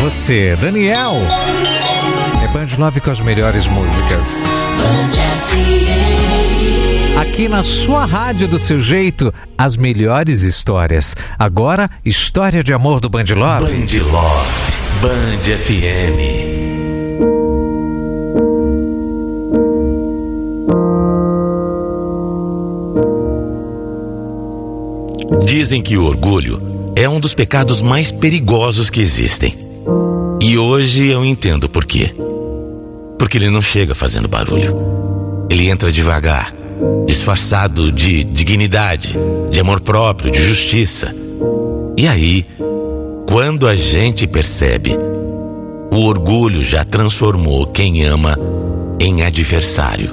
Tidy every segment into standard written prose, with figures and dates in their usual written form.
você, Daniel. É Band Love com as melhores músicas. Aqui na sua rádio do seu jeito, as melhores histórias. Agora, história de amor do Band Love. Band Love, Band FM. Dizem que o orgulho é um dos pecados mais perigosos que existem. E hoje eu entendo por quê. Porque ele não chega fazendo barulho. Ele entra devagar, disfarçado de dignidade, de amor próprio, de justiça. E aí, quando a gente percebe, o orgulho já transformou quem ama em adversário.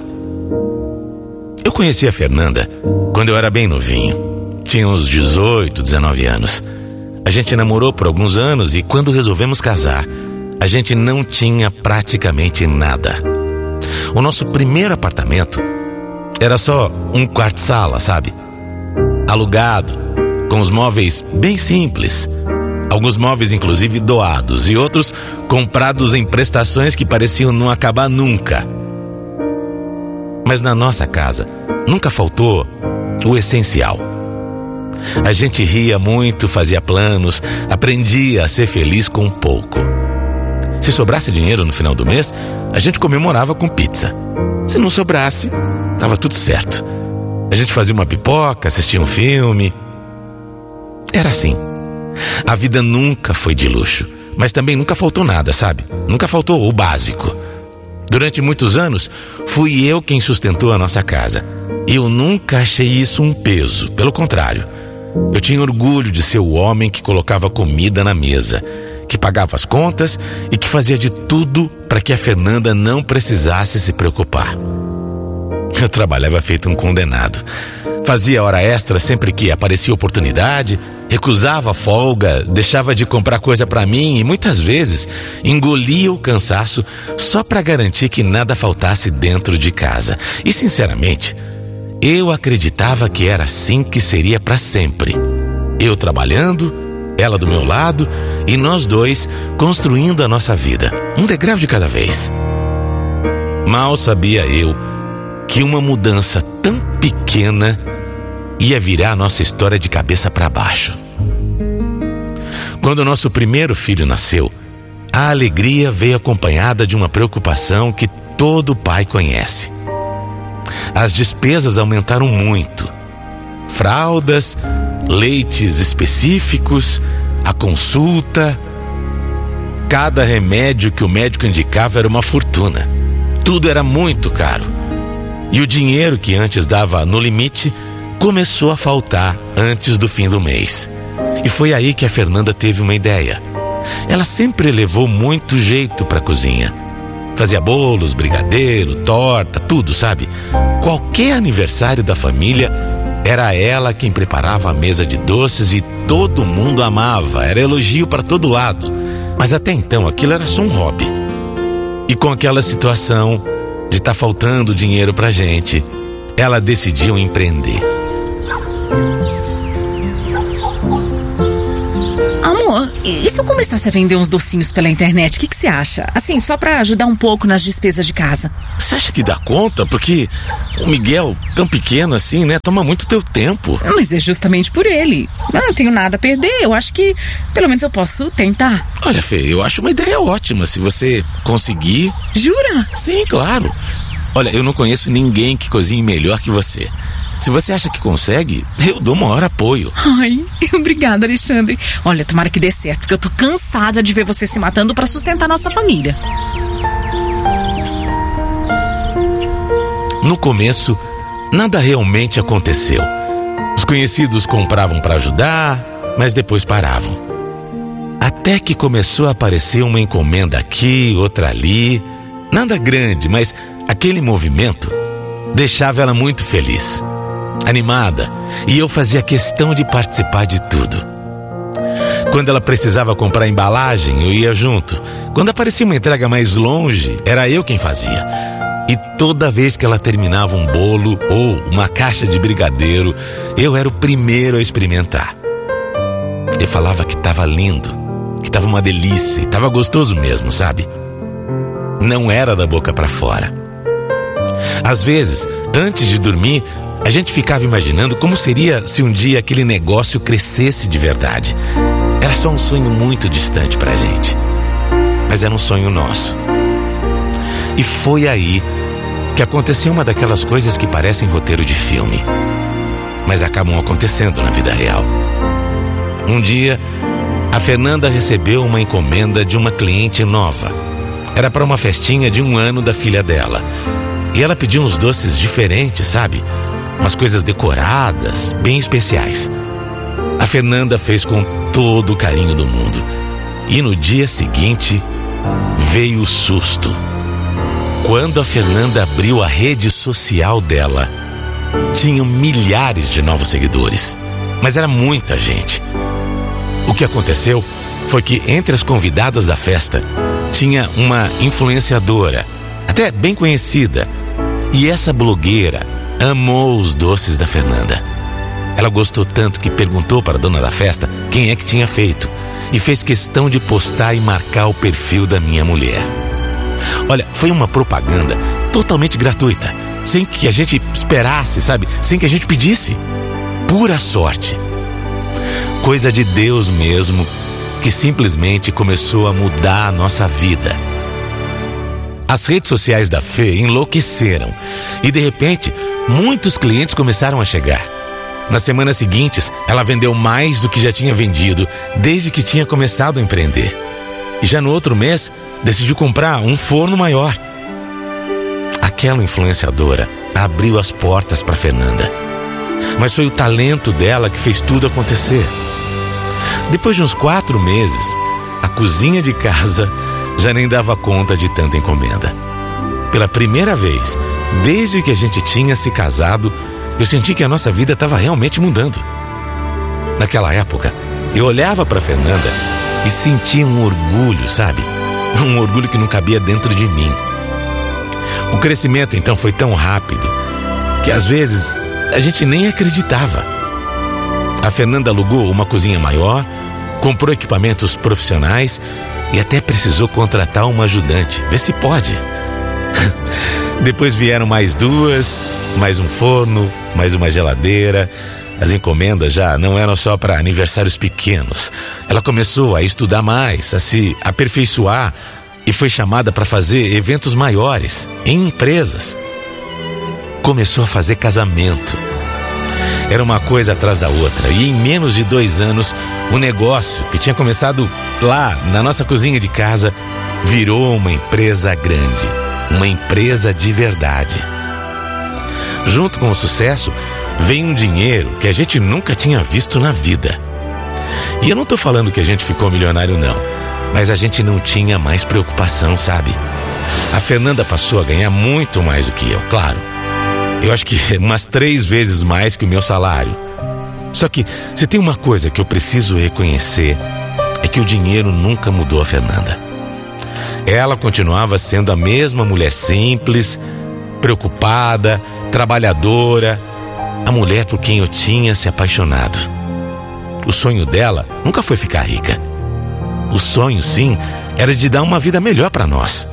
Eu conheci a Fernanda quando eu era bem novinho. Tinha uns 18, 19 anos. A gente namorou por alguns anos e quando resolvemos casar, a gente não tinha praticamente nada. O nosso primeiro apartamento era só um quarto-sala, sabe? Alugado, com os móveis bem simples. Alguns móveis inclusive doados e outros comprados em prestações que pareciam não acabar nunca. Mas na nossa casa nunca faltou o essencial. A gente ria muito, fazia planos, aprendia a ser feliz com pouco. Se sobrasse dinheiro no final do mês, a gente comemorava com pizza. Se não sobrasse, estava tudo certo. A gente fazia uma pipoca, assistia um filme. Era assim. A vida nunca foi de luxo, mas também nunca faltou nada, sabe? Nunca faltou o básico. Durante muitos anos, fui eu quem sustentou a nossa casa. E eu nunca achei isso um peso, pelo contrário. Eu tinha orgulho de ser o homem que colocava comida na mesa, que pagava as contas e que fazia de tudo para que a Fernanda não precisasse se preocupar. Eu trabalhava feito um condenado. Fazia hora extra sempre que aparecia oportunidade, recusava folga, deixava de comprar coisa para mim e muitas vezes engolia o cansaço só para garantir que nada faltasse dentro de casa. E sinceramente, eu acreditava que era assim que seria para sempre. Eu trabalhando, ela do meu lado e nós dois construindo a nossa vida, um degrau de cada vez. Mal sabia eu que uma mudança tão pequena ia virar a nossa história de cabeça para baixo. Quando o nosso primeiro filho nasceu, a alegria veio acompanhada de uma preocupação que todo pai conhece. As despesas aumentaram muito. Fraldas, leites específicos, a consulta. Cada remédio que o médico indicava era uma fortuna. Tudo era muito caro. E o dinheiro que antes dava no limite começou a faltar antes do fim do mês. E foi aí que a Fernanda teve uma ideia. Ela sempre levou muito jeito para a cozinha. Fazia bolos, brigadeiro, torta, tudo, sabe? Qualquer aniversário da família, era ela quem preparava a mesa de doces e todo mundo amava. Era elogio para todo lado. Mas até então aquilo era só um hobby. E com aquela situação de estar faltando dinheiro pra gente, ela decidiu empreender. Amor, e se eu começasse a vender uns docinhos pela internet, o que você acha? Assim, só pra ajudar um pouco nas despesas de casa. Você acha que dá conta? Porque o Miguel, tão pequeno assim, né, toma muito teu tempo. Mas é justamente por ele. Eu não tenho nada a perder, eu acho que pelo menos eu posso tentar. Olha, Fê, eu acho uma ideia ótima, se você conseguir. Jura? Sim, claro. Olha, eu não conheço ninguém que cozinhe melhor que você. Se você acha que consegue, eu dou o maior apoio. Ai, obrigada, Alexandre. Olha, tomara que dê certo, porque eu tô cansada de ver você se matando pra sustentar nossa família. No começo, nada realmente aconteceu. Os conhecidos compravam para ajudar, mas depois paravam. Até que começou a aparecer uma encomenda aqui, outra ali. Nada grande, mas aquele movimento deixava ela muito feliz, animada, e eu fazia questão de participar de tudo. Quando ela precisava comprar embalagem, eu ia junto. Quando aparecia uma entrega mais longe, era eu quem fazia. E toda vez que ela terminava um bolo ou uma caixa de brigadeiro, eu era o primeiro a experimentar. Eu falava que estava lindo, que tava uma delícia e tava gostoso mesmo, sabe? Não era da boca pra fora. Às vezes, antes de dormir, a gente ficava imaginando como seria se um dia aquele negócio crescesse de verdade. Era só um sonho muito distante pra gente, mas era um sonho nosso. E foi aí que aconteceu uma daquelas coisas que parecem roteiro de filme, mas acabam acontecendo na vida real. Um dia, a Fernanda recebeu uma encomenda de uma cliente nova. Era para uma festinha de 1 ano da filha dela. E ela pediu uns doces diferentes, sabe? Umas coisas decoradas, bem especiais. A Fernanda fez com todo o carinho do mundo. E no dia seguinte, veio o susto. Quando a Fernanda abriu a rede social dela, tinham milhares de novos seguidores. Mas era muita gente. O que aconteceu foi que entre as convidadas da festa tinha uma influenciadora, até bem conhecida. E essa blogueira amou os doces da Fernanda. Ela gostou tanto que perguntou para a dona da festa quem é que tinha feito e fez questão de postar e marcar o perfil da minha mulher. Olha, foi uma propaganda totalmente gratuita, sem que a gente esperasse, sabe? Sem que a gente pedisse. Pura sorte. Coisa de Deus mesmo, que simplesmente começou a mudar a nossa vida. As redes sociais da Fê enlouqueceram e, de repente, muitos clientes começaram a chegar. Nas semanas seguintes, ela vendeu mais do que já tinha vendido desde que tinha começado a empreender. E já no outro mês, decidiu comprar um forno maior. Aquela influenciadora abriu as portas para Fernanda. Mas foi o talento dela que fez tudo acontecer. Depois de uns 4 meses, a cozinha de casa já nem dava conta de tanta encomenda. Pela primeira vez, desde que a gente tinha se casado, eu senti que a nossa vida estava realmente mudando. Naquela época, eu olhava para Fernanda e sentia um orgulho, sabe? Um orgulho que não cabia dentro de mim. O crescimento então foi tão rápido que às vezes a gente nem acreditava. A Fernanda alugou uma cozinha maior, comprou equipamentos profissionais e até precisou contratar uma ajudante. Vê se pode. Depois vieram mais 2, mais um forno, mais uma geladeira. As encomendas já não eram só para aniversários pequenos. Ela começou a estudar mais, a se aperfeiçoar e foi chamada para fazer eventos maiores, em empresas. Começou a fazer casamento. Era uma coisa atrás da outra. E em menos de 2 anos, o negócio que tinha começado lá na nossa cozinha de casa virou uma empresa grande, uma empresa de verdade. Junto com o sucesso, veio um dinheiro que a gente nunca tinha visto na vida. E eu não tô falando que a gente ficou milionário não, mas a gente não tinha mais preocupação, sabe? A Fernanda passou a ganhar muito mais do que eu, claro. Eu acho que umas 3 vezes mais que o meu salário. Só que se tem uma coisa que eu preciso reconhecer, é que o dinheiro nunca mudou a Fernanda. Ela continuava sendo a mesma mulher simples, preocupada, trabalhadora, a mulher por quem eu tinha se apaixonado. O sonho dela nunca foi ficar rica. O sonho, sim, era de dar uma vida melhor para nós.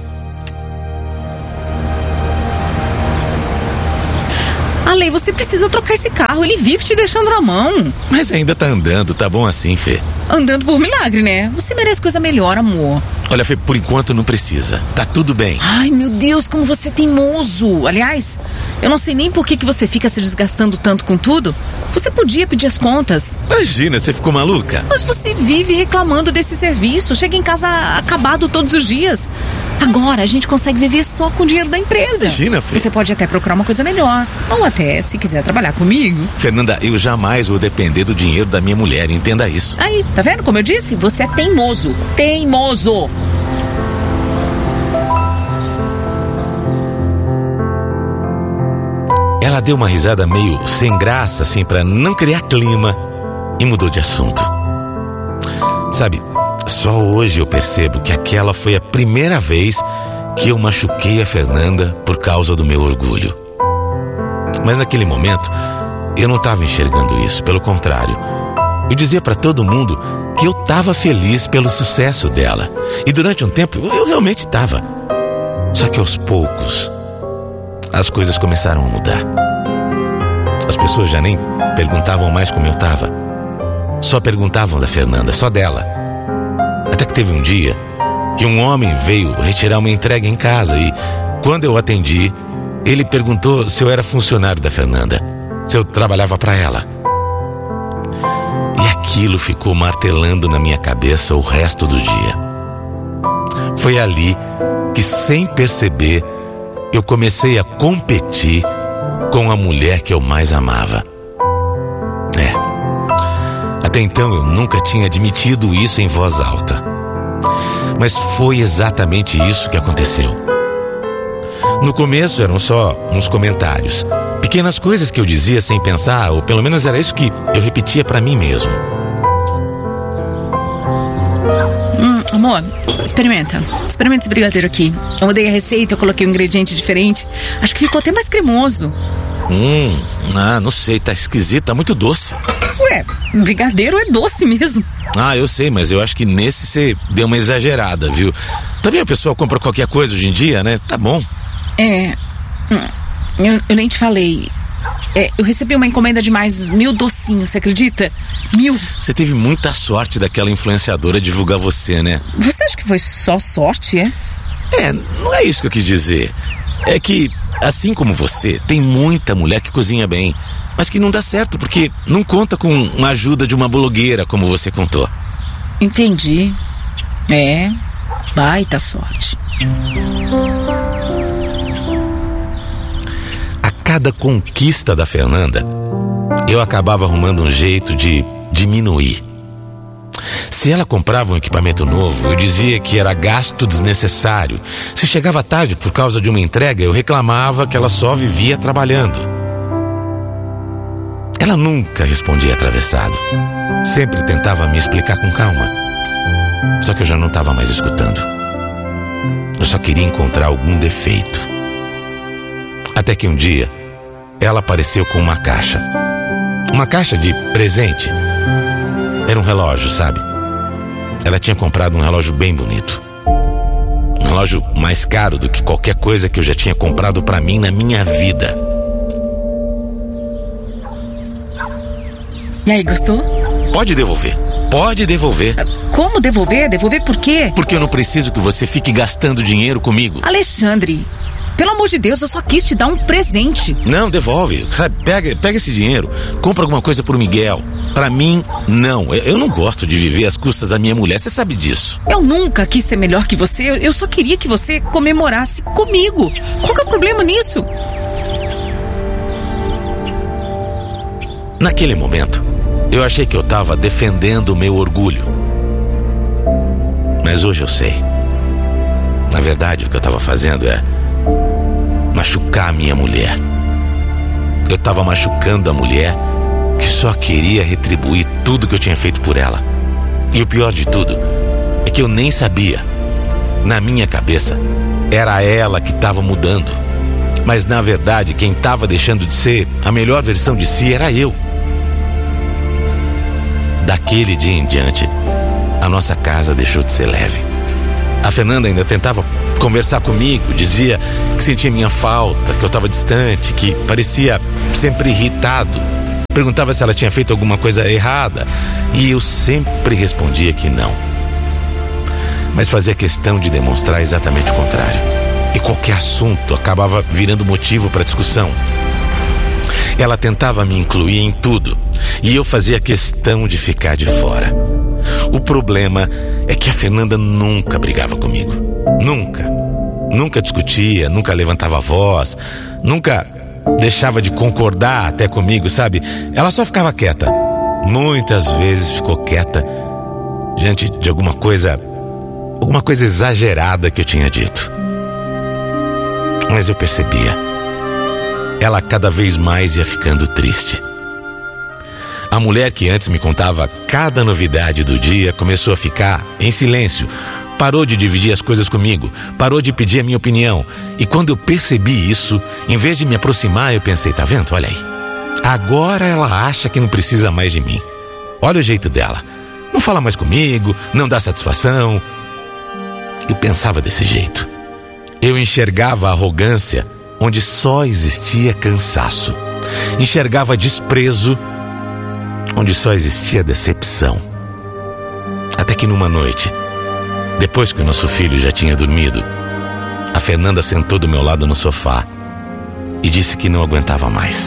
Ale, você precisa trocar esse carro, ele vive te deixando na mão. Mas ainda tá andando, tá bom assim, Fê? Andando por milagre, né? Você merece coisa melhor, amor. Olha, Fê, por enquanto não precisa. Tá tudo bem. Ai, meu Deus, como você é teimoso. Aliás, eu não sei nem por que você fica se desgastando tanto com tudo. Você podia pedir as contas. Imagina, você ficou maluca? Mas você vive reclamando desse serviço. Chega em casa acabado todos os dias. Agora a gente consegue viver só com o dinheiro da empresa. Imagina, Fê. Você pode até procurar uma coisa melhor. Ou até, se quiser trabalhar comigo. Fernanda, eu jamais vou depender do dinheiro da minha mulher, entenda isso. Aí, tá vendo como eu disse? Você é teimoso. Teimoso. Ela deu uma risada meio sem graça, assim, pra não criar clima, e mudou de assunto. Sabe, só hoje eu percebo que aquela foi a primeira vez que eu machuquei a Fernanda por causa do meu orgulho. Mas naquele momento, eu não estava enxergando isso, pelo contrário. Eu dizia para todo mundo que eu estava feliz pelo sucesso dela. E durante um tempo eu realmente estava. Só que aos poucos as coisas começaram a mudar. As pessoas já nem perguntavam mais como eu estava. Só perguntavam da Fernanda, só dela. Até que teve um dia que um homem veio retirar uma entrega em casa e, quando eu atendi, ele perguntou se eu era funcionário da Fernanda, se eu trabalhava para ela. E aquilo ficou martelando na minha cabeça o resto do dia. Foi ali que, sem perceber, eu comecei a competir com a mulher que eu mais amava. Até então eu nunca tinha admitido isso em voz alta. Mas foi exatamente isso que aconteceu. No começo eram só uns comentários, pequenas coisas que eu dizia sem pensar, ou pelo menos era isso que eu repetia pra mim mesmo. Amor, experimenta esse brigadeiro aqui. Eu mudei a receita, eu coloquei um ingrediente diferente. Acho que ficou até mais cremoso. Não sei, tá esquisito, tá muito doce. Ué, brigadeiro é doce mesmo. Eu sei, mas eu acho que nesse você deu uma exagerada, viu? Também o pessoal compra qualquer coisa hoje em dia, né? Tá bom. Eu nem te falei. Eu recebi uma encomenda de mais 1000 docinhos, você acredita? 1000. Você teve muita sorte daquela influenciadora divulgar você, né? Você acha que foi só sorte, é? Não é isso que eu quis dizer. É que, assim como você, tem muita mulher que cozinha bem, mas que não dá certo porque não conta com a ajuda de uma blogueira, como você contou. Entendi. Baita sorte. A cada conquista da Fernanda, eu acabava arrumando um jeito de diminuir. Se ela comprava um equipamento novo, eu dizia que era gasto desnecessário. Se chegava tarde por causa de uma entrega, eu reclamava que ela só vivia trabalhando. Ela nunca respondia atravessado. Sempre tentava me explicar com calma. Só que eu já não estava mais escutando. Eu só queria encontrar algum defeito. Até que um dia, ela apareceu com uma caixa. Uma caixa de presente. Era um relógio, sabe? Ela tinha comprado um relógio bem bonito. Um relógio mais caro do que qualquer coisa que eu já tinha comprado pra mim na minha vida. E aí, gostou? Pode devolver. Pode devolver. Como devolver? Devolver por quê? Porque eu não preciso que você fique gastando dinheiro comigo. Alexandre, pelo amor de Deus, eu só quis te dar um presente. Não, devolve. Sabe, pega esse dinheiro, compra alguma coisa pro Miguel. Pra mim, não. Eu não gosto de viver às custas da minha mulher, você sabe disso. Eu nunca quis ser melhor que você, eu só queria que você comemorasse comigo. Qual que é o problema nisso? Naquele momento, eu achei que eu estava defendendo o meu orgulho. Mas hoje eu sei. Na verdade, o que eu estava fazendo é machucar a minha mulher. Eu estava machucando a mulher que só queria retribuir tudo que eu tinha feito por ela. E o pior de tudo é que eu nem sabia. Na minha cabeça, era ela que estava mudando. Mas na verdade, quem estava deixando de ser a melhor versão de si era eu. Daquele dia em diante, a nossa casa deixou de ser leve. A Fernanda ainda tentava conversar comigo, dizia que sentia minha falta, que eu estava distante, que parecia sempre irritado. Perguntava se ela tinha feito alguma coisa errada e eu sempre respondia que não. Mas fazia questão de demonstrar exatamente o contrário. E qualquer assunto acabava virando motivo para discussão. Ela tentava me incluir em tudo e eu fazia questão de ficar de fora. O problema é que a Fernanda nunca brigava comigo. Nunca discutia, nunca levantava a voz, nunca deixava de concordar até comigo, sabe? Ela só ficava quieta. Muitas vezes ficou quieta diante de alguma coisa exagerada que eu tinha dito. Mas eu percebia. Ela cada vez mais ia ficando triste. A mulher que antes me contava cada novidade do dia começou a ficar em silêncio. Parou de dividir as coisas comigo, parou de pedir a minha opinião. E quando eu percebi isso, em vez de me aproximar, eu pensei, tá vendo? Olha aí. Agora ela acha que não precisa mais de mim. Olha o jeito dela. Não fala mais comigo, não dá satisfação. Eu pensava desse jeito. Eu enxergava arrogância onde só existia cansaço. Enxergava desprezo onde só existia decepção. Até que numa noite, depois que o nosso filho já tinha dormido, a Fernanda sentou do meu lado no sofá e disse que não aguentava mais.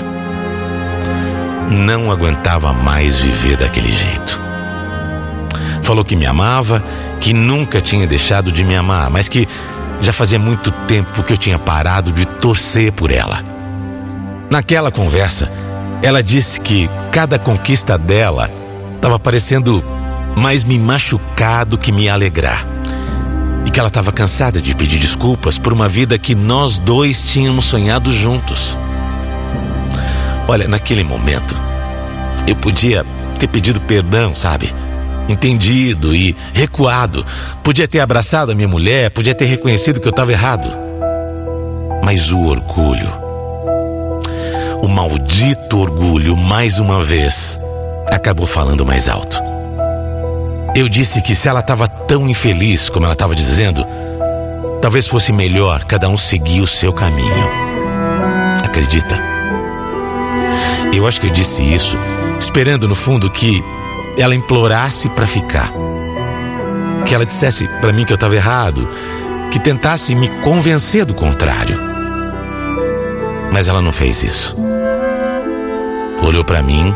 Não aguentava mais viver daquele jeito. Falou que me amava, que nunca tinha deixado de me amar, mas que já fazia muito tempo que eu tinha parado de torcer por ela. Naquela conversa, ela disse que cada conquista dela estava parecendo mais me machucar do que me alegrar. E que ela estava cansada de pedir desculpas por uma vida que nós dois tínhamos sonhado juntos. Olha, naquele momento, eu podia ter pedido perdão, sabe? Entendido e recuado. Podia ter abraçado a minha mulher, podia ter reconhecido que eu estava errado. Mas o orgulho, o maldito orgulho, mais uma vez, acabou falando mais alto. Eu disse que se ela estava tão infeliz como ela estava dizendo, talvez fosse melhor cada um seguir o seu caminho. Acredita? Eu acho que eu disse isso esperando no fundo que ela implorasse para ficar. Que ela dissesse para mim que eu estava errado, que tentasse me convencer do contrário. Mas ela não fez isso. Olhou para mim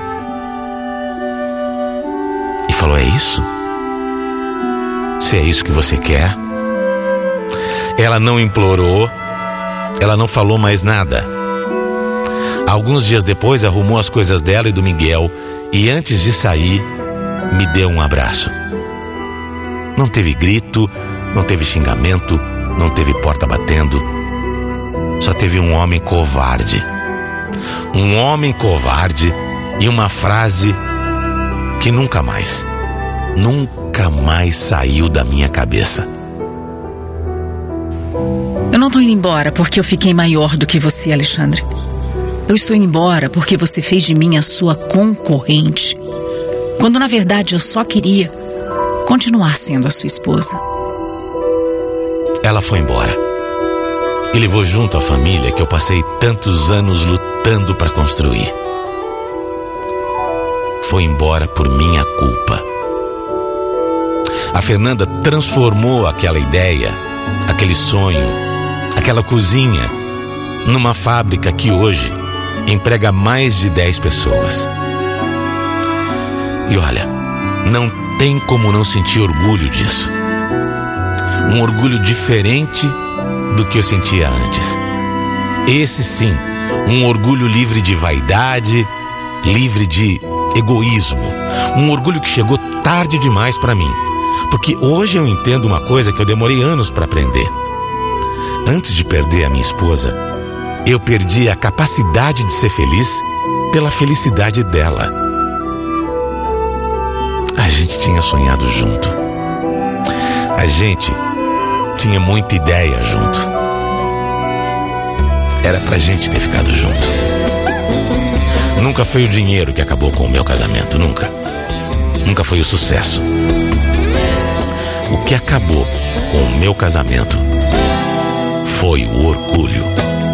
e falou: é isso? Se é isso que você quer? Ela não implorou, ela não falou mais nada. Alguns dias depois arrumou as coisas dela e do Miguel e antes de sair me deu um abraço. Não teve grito, não teve xingamento, não teve porta batendo. Só teve um homem covarde. Um homem covarde e uma frase que nunca mais saiu da minha cabeça. Eu não tô indo embora porque eu fiquei maior do que você, Alexandre. Eu estou indo embora porque você fez de mim a sua concorrente, quando na verdade eu só queria continuar sendo a sua esposa. Ela foi embora e levou junto a família que eu passei tantos anos lutando para construir. Foi embora por minha culpa. A Fernanda transformou aquela ideia, aquele sonho, aquela cozinha, numa fábrica que hoje emprega mais de 10 pessoas. E olha, não tem como não sentir orgulho disso. Um orgulho diferente do que eu sentia antes. Esse sim, um orgulho livre de vaidade, livre de egoísmo. Um orgulho que chegou tarde demais para mim. Porque hoje eu entendo uma coisa que eu demorei anos para aprender. Antes de perder a minha esposa, eu perdi a capacidade de ser feliz pela felicidade dela. A gente tinha sonhado junto. A gente tinha muita ideia junto. Era pra gente ter ficado junto. Nunca foi o dinheiro que acabou com o meu casamento, nunca. Nunca foi o sucesso. O que acabou com o meu casamento foi o orgulho.